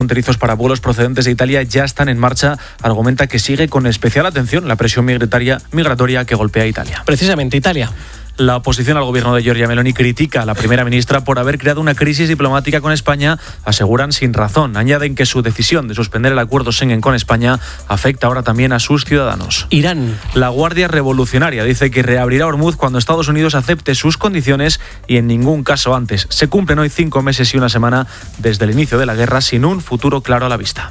fronterizos para vuelos procedentes de Italia ya están en marcha. Argumenta que sigue con especial atención la presión migratoria que golpea a Italia. Precisamente Italia. La oposición al gobierno de Giorgia Meloni critica a la primera ministra por haber creado una crisis diplomática con España, aseguran sin razón. Añaden que su decisión de suspender el acuerdo Schengen con España afecta ahora también a sus ciudadanos. Irán. La Guardia Revolucionaria dice que reabrirá Hormuz cuando Estados Unidos acepte sus condiciones y en ningún caso antes. Se cumplen hoy 5 meses y una semana desde el inicio de la guerra sin un futuro claro a la vista.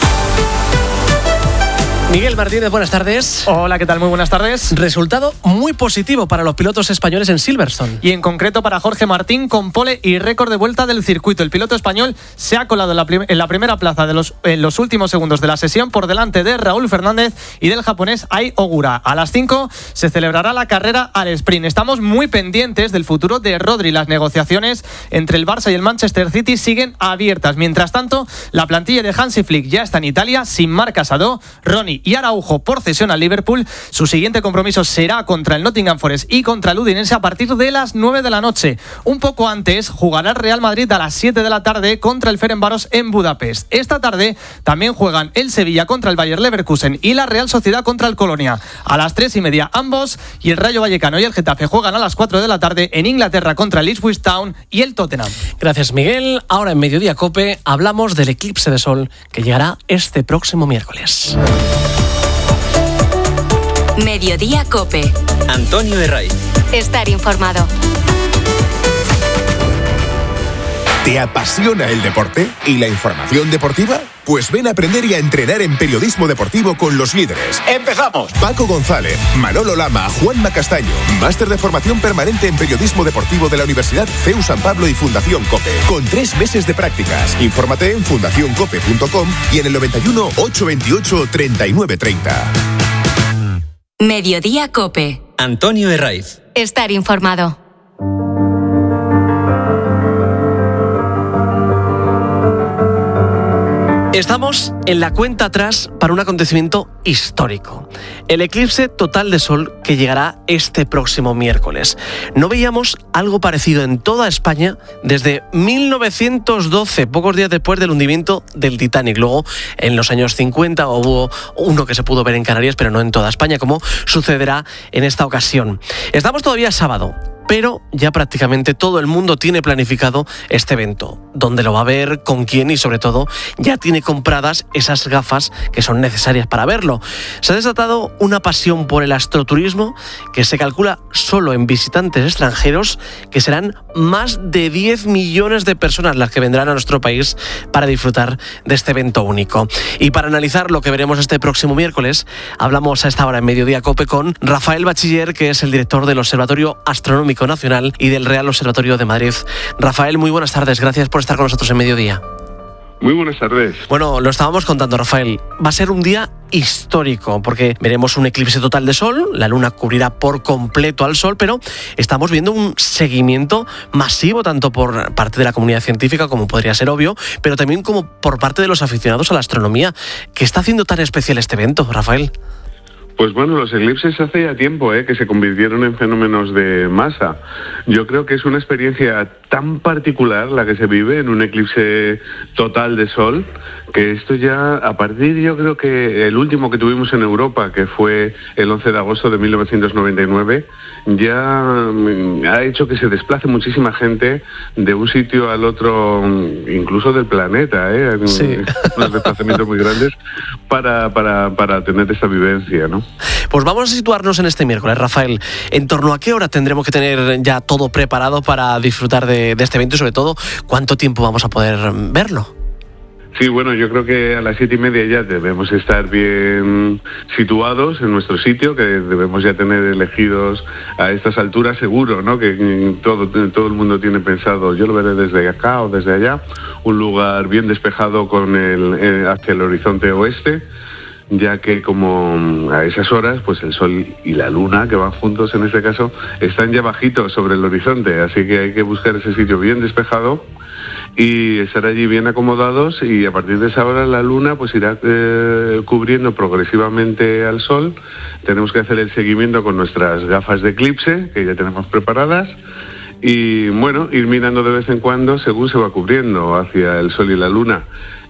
Miguel Martínez, buenas tardes. Hola, ¿qué tal? Muy buenas tardes. Resultado muy positivo para los pilotos españoles en Silverstone. Y en concreto para Jorge Martín, con pole y récord de vuelta del circuito. El piloto español se ha colado en la primera plaza en los últimos segundos de la sesión por delante de Raúl Fernández y del japonés Ai Ogura. A las 5 se celebrará la carrera al sprint. Estamos muy pendientes del futuro de Rodri. Las negociaciones entre el Barça y el Manchester City siguen abiertas. Mientras tanto, la plantilla de Hansi Flick ya está en Italia, sin Marc Casado, Ronny y Araujo por cesión al Liverpool. Su siguiente compromiso será contra el Nottingham Forest y contra el Udinese a partir de las 9 de la noche. Un poco antes jugará el Real Madrid a las 7 de la tarde contra el Ferencváros en Budapest. Esta tarde también juegan el Sevilla contra el Bayer Leverkusen y la Real Sociedad contra el Colonia. A las 3:30 ambos, y el Rayo Vallecano y el Getafe juegan a las 4 de la tarde en Inglaterra contra el Ipswich Town y el Tottenham. Gracias, Miguel. Ahora en Mediodía COPE hablamos del eclipse de sol que llegará este próximo miércoles. Mediodía COPE. Antonio Herraiz. Estar informado. ¿Te apasiona el deporte y la información deportiva? Pues ven a aprender y a entrenar en periodismo deportivo con los líderes. ¡Empezamos! Paco González, Manolo Lama, Juanma Castaño. Máster de formación permanente en periodismo deportivo de la Universidad CEU San Pablo y Fundación COPE. Con 3 meses de prácticas. Infórmate en fundacioncope.com y en el 91 828 3930. Mediodía COPE. Antonio Herraiz. Estar informado. Estamos en la cuenta atrás para un acontecimiento histórico. El eclipse total de sol que llegará este próximo miércoles. No veíamos algo parecido en toda España desde 1912, pocos días después del hundimiento del Titanic. Luego, en los años 50 hubo uno que se pudo ver en Canarias, pero no en toda España, como sucederá en esta ocasión. Estamos todavía sábado, pero ya prácticamente todo el mundo tiene planificado este evento. ¿Dónde lo va a ver? ¿Con quién? Y sobre todo, ya tiene compradas esas gafas que son necesarias para verlo. Se ha desatado una pasión por el astroturismo que se calcula solo en visitantes extranjeros que serán más de 10 millones de personas las que vendrán a nuestro país para disfrutar de este evento único. Y para analizar lo que veremos este próximo miércoles, hablamos a esta hora en Mediodía COPE con Rafael Bachiller, que es el director del Observatorio Astronómico Nacional y del Real Observatorio de Madrid. Rafael, muy buenas tardes, gracias por estar con nosotros en Mediodía. Muy buenas tardes. Bueno, lo estábamos contando, Rafael. Va a ser un día histórico porque veremos un eclipse total de sol, la luna cubrirá por completo al sol, pero estamos viendo un seguimiento masivo tanto por parte de la comunidad científica, como podría ser obvio, pero también como por parte de los aficionados a la astronomía. ¿Qué está haciendo tan especial este evento, Rafael? Pues bueno, los eclipses hace ya tiempo que se convirtieron en fenómenos de masa. Yo creo que es una experiencia tan particular la que se vive en un eclipse total de sol, que esto ya, a partir, yo creo que el último que tuvimos en Europa, que fue el 11 de agosto de 1999, ya ha hecho que se desplace muchísima gente de un sitio al otro, incluso del planeta, Sí. Unos desplazamientos muy grandes para tener esta vivencia, ¿no? Pues vamos a situarnos en este miércoles, Rafael. ¿En torno a qué hora tendremos que tener ya todo preparado para disfrutar de este evento y sobre todo cuánto tiempo vamos a poder verlo? Sí, bueno, yo creo que a las 7:30 ya debemos estar bien situados en nuestro sitio, que debemos ya tener elegidos a estas alturas, seguro, ¿no? Que todo el mundo tiene pensado, yo lo veré desde acá o desde allá, un lugar bien despejado con hacia el horizonte oeste, ya que como a esas horas, pues el sol y la luna, que van juntos en este caso, están ya bajitos sobre el horizonte, así que hay que buscar ese sitio bien despejado y estar allí bien acomodados, y a partir de esa hora la luna pues irá cubriendo progresivamente al sol. Tenemos que hacer el seguimiento con nuestras gafas de eclipse, que ya tenemos preparadas, y bueno, ir mirando de vez en cuando según se va cubriendo hacia el sol y la luna.